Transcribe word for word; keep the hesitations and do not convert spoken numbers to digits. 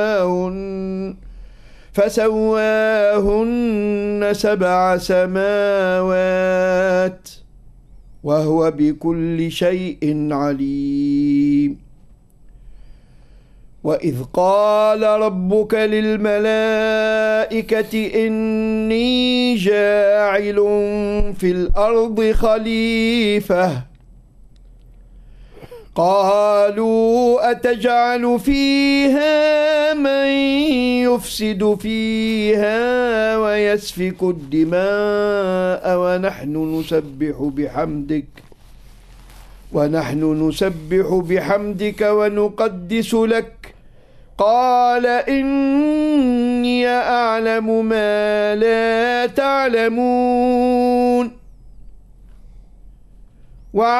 فسواهن سبع سماوات وهو بكل شيء عليم. وإذ قال ربك للملائكة إني جاعل في الأرض خليفة قالوا أتجعل فيها من يفسد فيها ويسفك الدماء ونحن نسبح بحمدك ونحن نسبح بحمدك ونقدس لك قال إني أعلم ما لا تعلمون.